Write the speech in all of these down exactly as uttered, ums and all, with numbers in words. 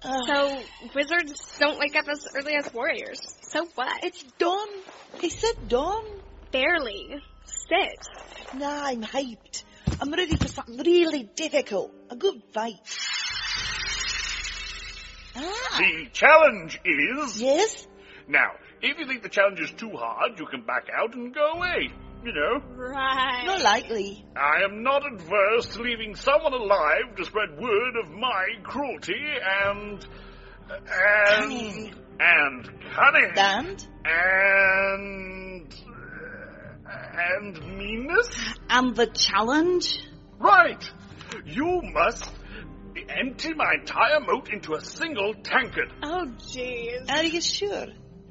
Uh, So, wizards don't wake up as early as warriors. So what? It's dawn. I said dawn. Barely. Sit. Nah, I'm hyped. I'm ready for something really difficult. A good fight. Ah. The challenge is... Yes? Now, if you think the challenge is too hard, you can back out and go away. You know. Right. Not likely. I am not adverse to leaving someone alive to spread word of my cruelty and... and... Cunning. and cunning. And? And... and meanness? And the challenge? Right. You must empty my entire moat into a single tankard. Oh, jeez. Are you sure?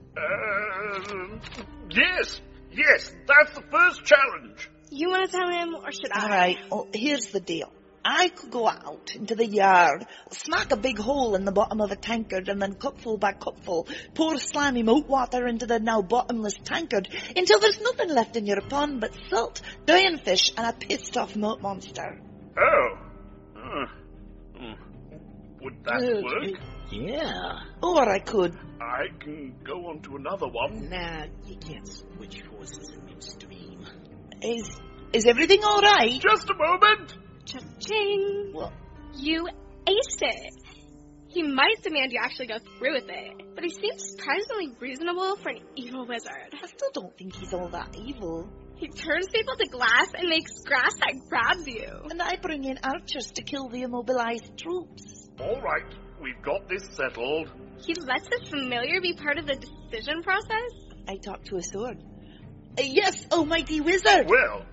Uh, yes. Yes, that's the first challenge. You want to tell him, or should I? All right, well, here's the deal. I could go out into the yard, smack a big hole in the bottom of a tankard, and then cupful by cupful, pour slimy moat water into the now bottomless tankard, until there's nothing left in your pond but salt, dying fish, and a pissed-off moat monster. Oh. Uh, hmm. Would that Good. work? Yeah. Or I could. I can go on to another one. Nah, you can't switch horses in midstream. Is is everything all right? Just a moment. Cha-ching. What? You aced it. He might demand you actually go through with it, but he seems surprisingly reasonable for an evil wizard. I still don't think he's all that evil. He turns people to glass and makes grass that grabs you. And I bring in archers to kill the immobilized troops. All right, we've got this settled. He lets his familiar be part of the decision process? I talk to a sword. Uh, yes, almighty wizard! Well,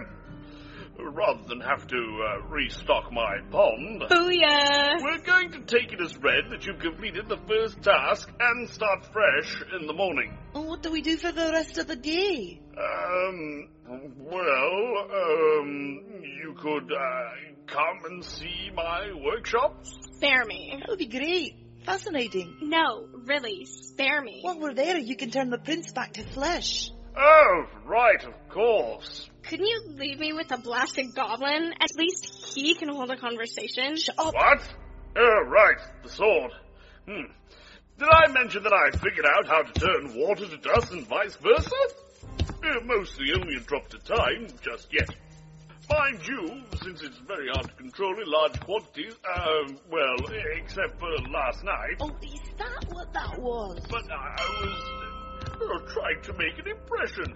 rather than have to uh, restock my pond, Booyah! we're going to take it as read that you've completed the first task and start fresh in the morning. And what do we do for the rest of the day? Um, well, um, you could uh, come and see my workshop. Spare me. That would be great. Fascinating. No, really, spare me. While we're there, you can turn the prince back to flesh. Oh, right, of course. Couldn't you leave me with a blasted goblin? At least he can hold a conversation. Shut up. What? Oh, right, the sword. Hmm. Did I mention that I figured out how to turn water to dust and vice versa? Uh, mostly only a drop at a time, just yet. Mind you, since it's very hard to control in large quantities, um, well, except for last night. Oh, is that what that was? But I, I was uh, trying to make an impression.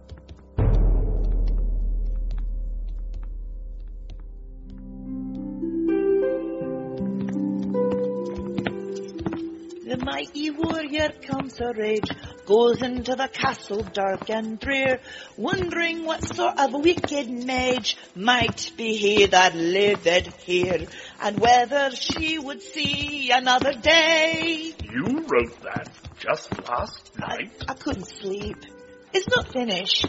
The mighty warrior comes to rage, goes into the castle dark and drear, wondering what sort of wicked mage might be he that lived here, and whether she would see another day. You wrote that just last night? I, I couldn't sleep. It's not finished.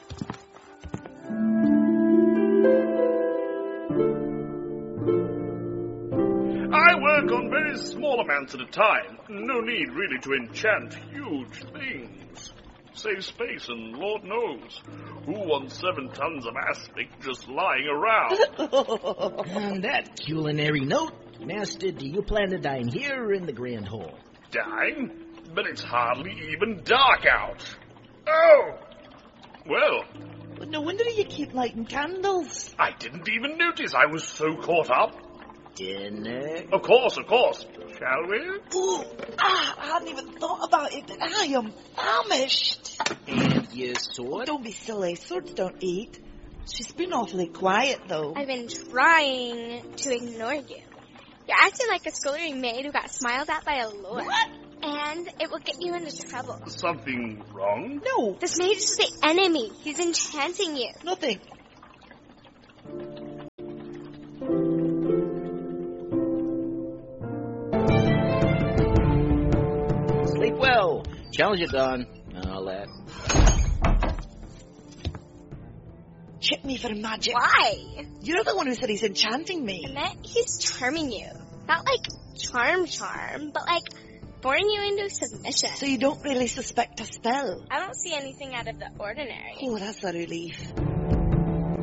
I work on very small amounts at a time. No need really to enchant huge things. Save space and Lord knows who wants seven tons of aspic just lying around. On that culinary note, Master, do you plan to dine here or in the Grand Hall? Dine? But it's hardly even dark out. Oh! Well, No wonder you keep lighting candles. I didn't even notice. I was so caught up. Dinner? Of course, of course. Shall we? Ooh, ah, I hadn't even thought about it, but I am famished. And your Oh, sword? don't be silly. Swords don't eat. She's been awfully quiet, though. I've been trying to ignore you. You're acting like a scullery maid who got smiled at by a lord. What? And it will get you into trouble. Something wrong? No, This mage is the enemy. He's enchanting you. nothing. Sleep well. Challenge it done. All that. Check me for magic. Why? You're the one who said he's enchanting I me. meant he's charming you. Not like charm charm, but like boring you into submission. So you don't really suspect a spell? I don't see anything out of the ordinary. Oh, that's a relief.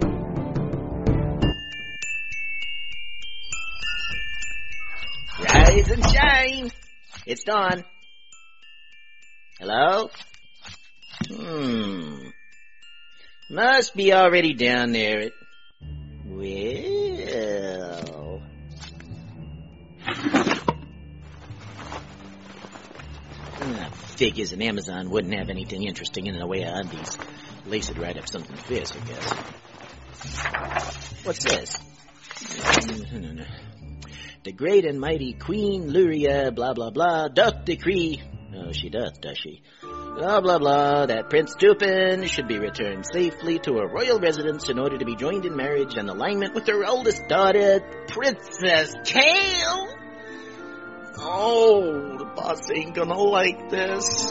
Right Rise and shine. It's dawn. Hello? Hmm. Must be already down there. It... Well... Ah, figures an Amazon wouldn't have anything interesting in the way of undies. Lace it right up something fierce, I guess. What's this? The great and mighty Queen Luria, blah, blah, blah, doth decree... Oh, she doth, does she? Blah, blah, blah, that Prince Dupin should be returned safely to her royal residence in order to be joined in marriage and alignment with her oldest daughter, Princess Kale. Oh, the boss ain't gonna like this.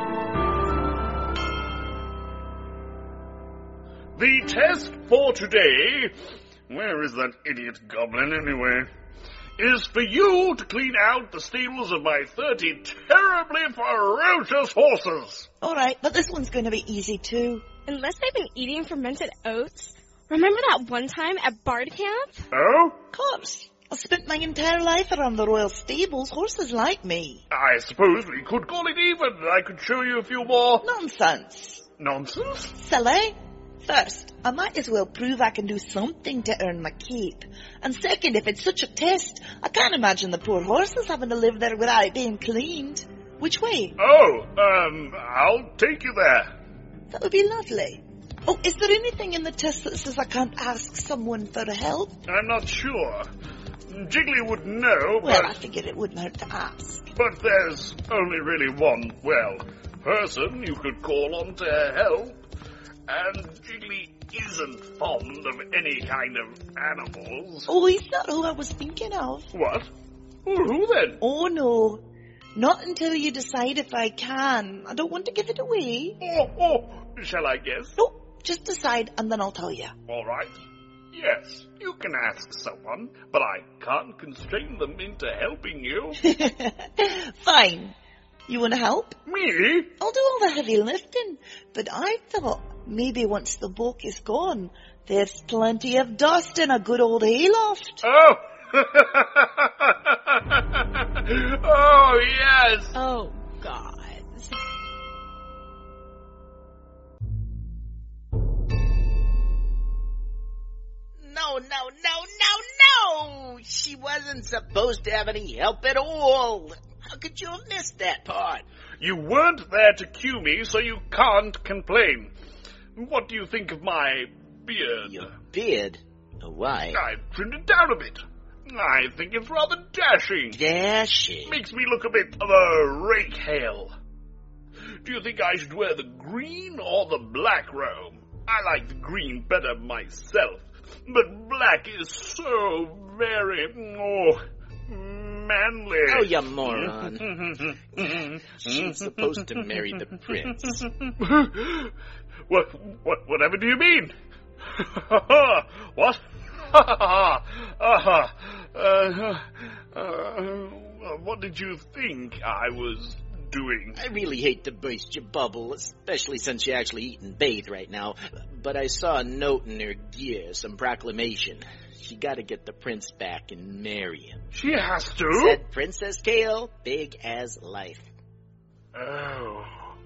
The test for today, where is that idiot goblin anyway, is for you to clean out the stables of my thirty terribly ferocious horses. All right, but this one's going to be easy too. Unless they've been eating fermented oats. Remember that one time at Bard Camp? Oh? Of course. I spent my entire life around the royal stables. Horses like me. I suppose we could call it even. I could show you a few more... Nonsense. Nonsense? Silly. First, I might as well prove I can do something to earn my keep. And second, if it's such a test, I can't imagine the poor horses having to live there without being cleaned. Which way? Oh, um, I'll take you there. That would be lovely. Oh, is there anything in the test that says I can't ask someone for help? I'm not sure. Jiggly would know, Well, but... I figured it wouldn't hurt to ask. But there's only really one, well, person you could call on to help. And Jiggly isn't fond of any kind of animals. Oh, he's not who I was thinking of. What? Well, who then? Oh, no. Not until you decide if I can. I don't want to give it away. Oh, oh, shall I guess? No, just decide and then I'll tell you. All right. Yes, you can ask someone, but I can't constrain them into helping you. Fine. You want to help? Me? I'll do all the heavy lifting. But I thought maybe once the book is gone, there's plenty of dust in a good old hayloft. Oh! Oh, yes! Oh, God. No, no, no, no, no! She wasn't supposed to have any help at all. How could you have missed that part? You weren't there to cue me, so you can't complain. What do you think of my beard? Your beard? Why? I've trimmed it down a bit. I think it's rather dashing. Dashing? Makes me look a bit of a rake hale. Do you think I should wear the green or the black robe? I like the green better myself, but black is so very, oh, manly. Oh, you moron. She's supposed to marry the prince. What, what, whatever do you mean? What? uh, uh, uh, what did you think I was doing? I really hate to burst your bubble, especially since you're actually eating bathe right now, but I saw a note in her gear, some proclamation. She gotta get the prince back and marry him. She has to? Said Princess Kale, big as life. Oh.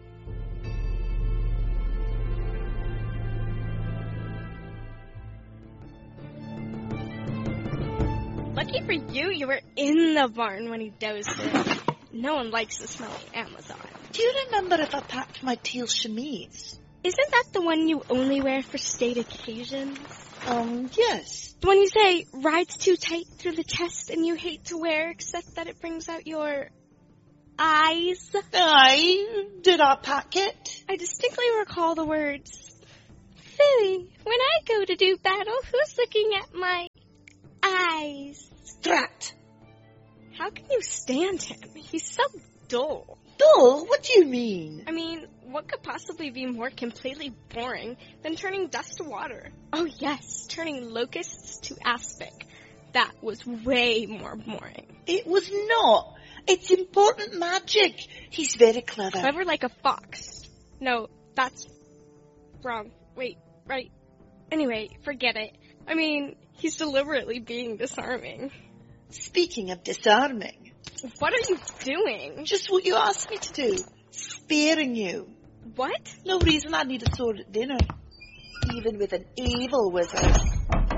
Lucky for you, you were in the barn when he dozed in. No one likes the smelly Amazon. Do you remember if I packed my teal chemise? Isn't that the one you only wear for state occasions? Um, yes. The one you say rides too tight through the chest and you hate to wear except that it brings out your eyes? Aye, did I pack it? I distinctly recall the words, Philly, when I go to do battle, who's looking at my eyes? Drat. How can you stand him? He's so dull. Dull? What do you mean? I mean, what could possibly be more completely boring than turning dust to water? Oh yes, turning locusts to aspic. That was way more boring. It was not. It's important magic. He's very clever. Clever like a fox. No, that's wrong. Wait, right. Anyway, forget it. I mean, he's deliberately being disarming. Speaking of disarming, What are you doing? Just what you asked me to do. Sparing you. What? No reason I need a sword at dinner. Even with an evil wizard.